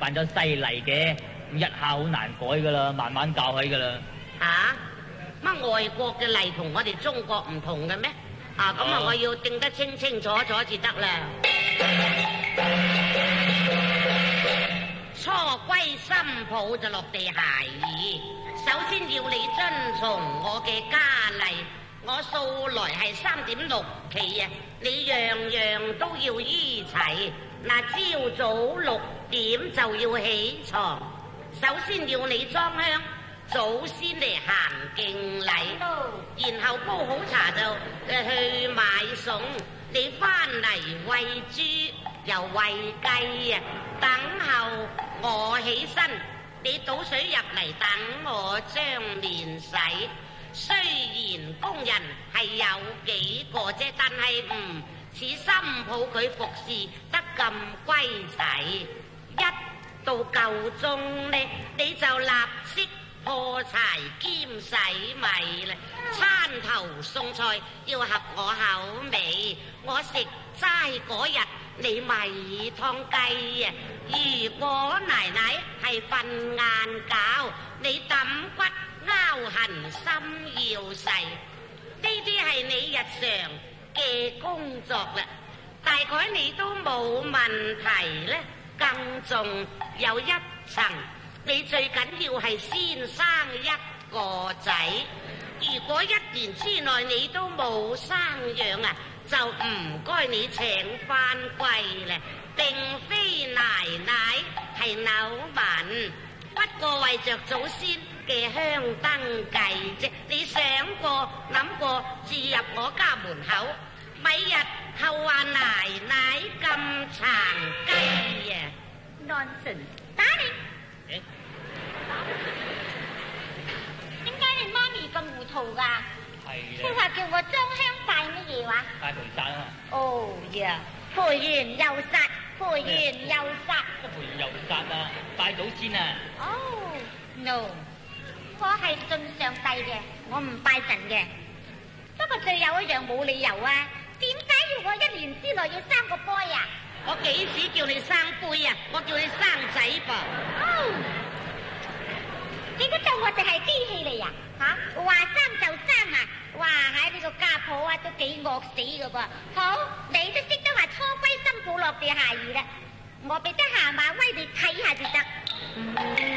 犯咗西例嘅，咁一下好難改噶啦，慢慢教起噶啦。 乜外國嘅例同我哋中國唔同嘅咩？咁我要定得清清楚楚至得啦。初歸新抱就落地孩兒，首先要你遵從我嘅家例。我素來係3.6期啊，你樣樣都要依齊。朝早6點就要起床，首先要你裝香，祖先嚟行敬禮，然後煲好茶就去買餸。你翻嚟餵豬又餵雞啊，等候我起身，你倒水入嚟等我將面洗。雖然工人係有幾個啫，但係唔似新抱佢服侍得咁歸齊。一到夠鐘呢，你就立即破柴兼洗米啦。餐頭餸菜要合我口味，我食齋嗰日你咪湯雞啊。如果奶奶係瞓晏覺，你揼骨拗痕心要細，呢啲係你日常嘅工作啦。大概你都冇問題咧。更重有一層，你最緊要係先生一個仔。如果1年之內你都冇生養啊，就唔該你請翻歸咧。並非奶奶係扭紋，不過為着祖先嘅香燈計啫。你想過諗過置入我家門口，咪日後話奶奶咁殘雞啊 ！Nonsense， 打你！點解你媽咪咁糊塗㗎？ 係佢話叫我裝香拜乜嘢話？ 拜菩薩啊！ 哦呀，培完又殺，培完又殺， 一培完又殺啊！拜祖先啊！ 哦 ，no， 我係信上帝嘅，我唔拜神嘅。不過最有一樣冇理由啊！點解要我1年之內要生個 boy 啊？ 我幾時叫你生杯啊？我叫你生仔噃。 哦，你都當我哋係機器嚟呀？話生就生啊！哇，喺呢個家婆啊都幾惡死噶噃。好，你都識得話初歸新抱落地孩兒啦，我俾得下馬威你睇下就得。